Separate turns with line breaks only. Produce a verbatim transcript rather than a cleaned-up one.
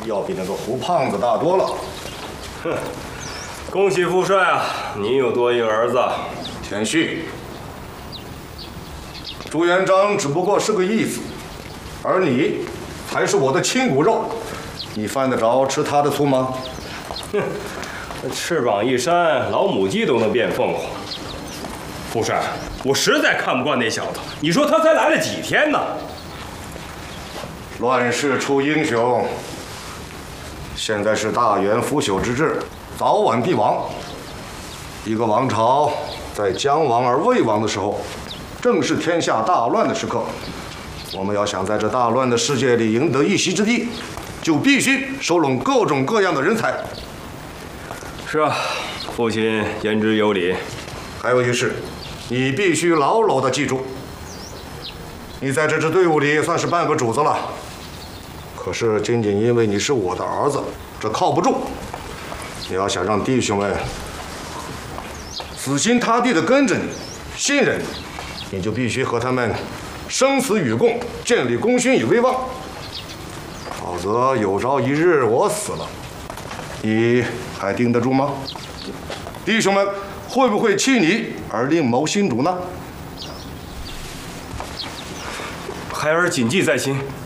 要比那个胡胖子大多了。
哼，恭喜父帅啊，你有多一个儿子。
谦虚。朱元璋只不过是个义子，而你才是我的亲骨肉，你犯得着吃他的醋吗？
哼，翅膀一扇，老母鸡都能变凤凰。父帅，我实在看不惯那小子。你说他才来了几天呢？
乱世出英雄，现在是大元腐朽之治，早晚必亡。一个王朝在将亡而未亡的时候，正是天下大乱的时刻。我们要想在这大乱的世界里赢得一席之地，就必须收拢各种各样的人才。
是啊，父亲言之有理。
还有一事，你必须牢牢地记住，你在这支队伍里算是半个主子了。可是仅仅因为你是我的儿子，这靠不住。你要想让弟兄们死心塌地地跟着你，信任你，你就必须和他们生死与共，建立功勋与威望。否则有朝一日我死了，你还盯得住吗？弟兄们会不会弃你而另谋新主呢？
孩儿谨记在心。